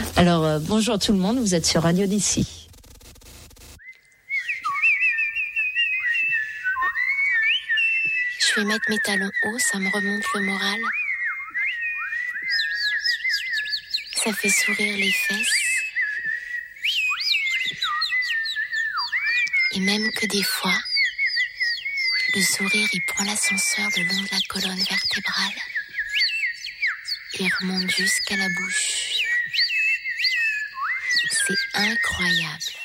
Alors, bonjour tout le monde, vous êtes sur Radio d'ici. Je vais mettre mes talons hauts, ça me remonte le moral. Ça fait sourire les fesses. Et même que des fois, le sourire, il prend l'ascenseur le long de la colonne vertébrale. Il remonte jusqu'à la bouche. C'est incroyable.